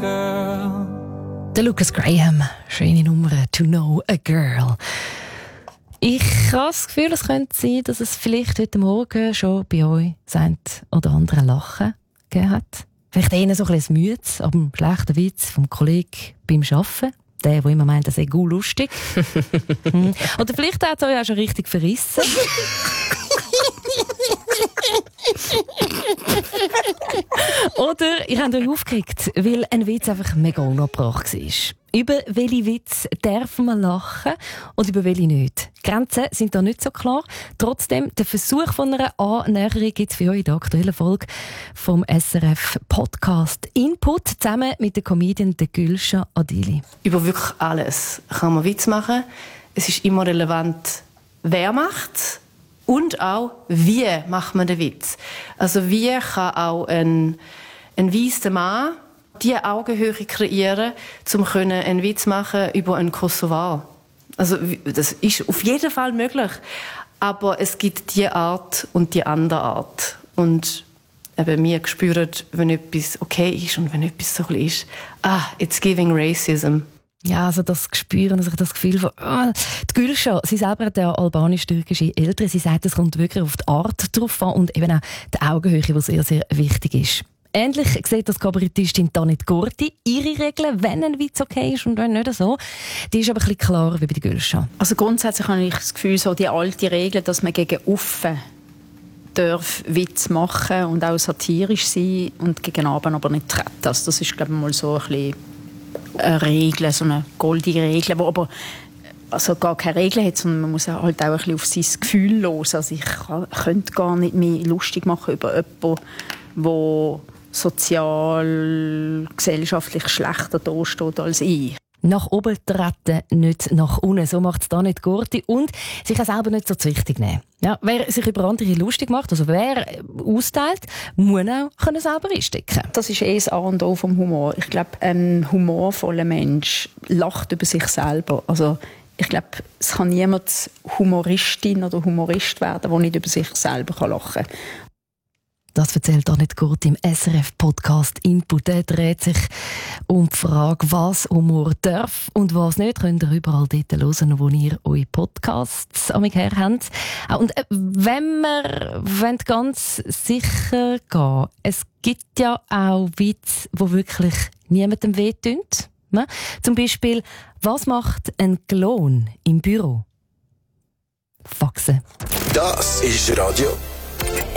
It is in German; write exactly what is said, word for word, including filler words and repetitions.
girl. Der Lucas Graham, schöne Nummer, To Know a Girl. Ich habe das Gefühl, es könnte sein, dass es vielleicht heute Morgen schon bei euch das eine oder andere Lachen gegeben hat. Vielleicht eher so ein bisschen müdes, aber ein schlechter Witz vom Kollegen beim Arbeiten. Der, der immer meint, das sei gut lustig. hm. Oder vielleicht hat es euch auch schon richtig verrissen. Oder ihr habt euch aufgeregt, weil ein Witz einfach mega unabbracht war. Über welche Witz darf man lachen und über welche nicht? Die Grenzen sind da nicht so klar. Trotzdem, der Versuch von einer Annäherung gibt es für euch in der aktuellen Folge vom S R F Podcast Input zusammen mit der Comedian Gülşah Adili. Über wirklich alles kann man Witz machen. Es ist immer relevant, wer macht und auch, wie macht man den Witz. Also wie kann auch ein, ein weißer Mann die Augenhöhe kreieren, um einen Witz machen über einen Kosovar. Also das ist auf jeden Fall möglich. Aber es gibt die Art und die andere Art. Und eben wir spüren, wenn etwas okay ist und wenn etwas so ist, ah, it's giving racism. Ja, also das Gespür, also das Gefühl von... Oh. Die Gülşah, sie selber hat ja albanisch-türkische Eltern. Sie sagt, es kommt wirklich auf die Art drauf an und eben auch die Augenhöhe, die sehr, sehr wichtig ist. Ähnlich sieht das Kabarettistin Tanit Gorti. Ihre Regeln, wenn ein Witz okay ist und wenn nicht so, die ist aber ein bisschen klarer wie bei der Gülşah. Also grundsätzlich habe ich das Gefühl, so die alte Regel, dass man gegen Offen darf Witz machen und auch satirisch sein und gegen Abend aber nicht treten. Also das ist, glaube ich, mal so ein bisschen eine Regel, so eine goldene Regel, die aber also gar keine Regel hat, sondern man muss halt auch ein bisschen auf sein Gefühl los. Also ich kann, könnte gar nicht mehr lustig machen über jemanden, der sozial, gesellschaftlich schlechter dasteht als ich. Nach oben treten, nicht nach unten. So macht es da nicht Gorti. Und sich auch selber nicht so zu wichtig nehmen. Ja, wer sich über andere lustig macht, also wer austeilt, muss auch können selber einstecken. Das ist eh das A und O vom Humor. Ich glaube, ein humorvoller Mensch lacht über sich selber. Also ich glaube, es kann niemand Humoristin oder Humorist werden, der nicht über sich selber lachen kann. Das erzählt auch nicht gut im S R F-Podcast Input. Der dreht sich um die Frage, was Humor darf und was nicht. Könnt ihr überall dort hören, wo ihr eure Podcasts an mich her habt. Und wenn wir ganz sicher gehen, es gibt ja auch Witze, die wirklich niemandem wehtun. Ne? Zum Beispiel, was macht ein Klon im Büro? Faxen. Das ist Radio